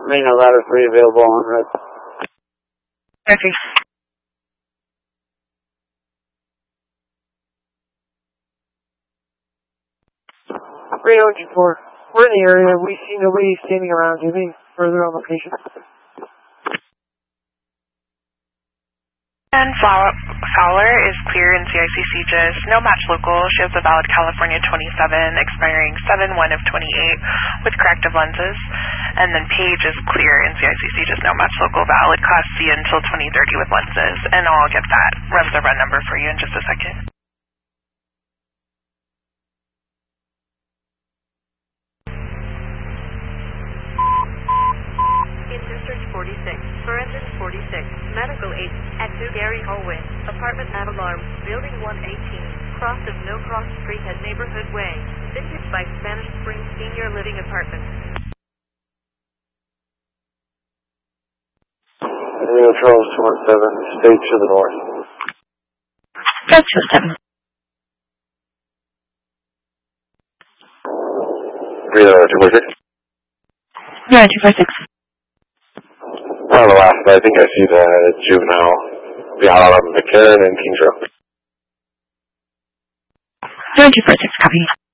Reno ladder 3 available on red. Okay. Reno 4. We're in the area. We see nobody standing around. Do you have any further on location? And Fowler is clear in CICC just no match local, shows a valid California 27, expiring 7/1 of 28 with corrective lenses. And then Page is clear in CICC just no match local, valid class C until 2030 with lenses. And I'll get that the run number for you in just a second. District 46, Forensic 46, Medical 8, at 2 Gary Hallway, Apartment at Alarm, Building 118, cross of No Cross Street at Neighborhood Way, Vintage by Spanish Springs Senior Living Apartment. Reno Charles 217, stay to the north. Go 27. Reno 246. Yeah, 246. On the last, I think I see the juvenile behind McCarran and Kings Road. 246, copy.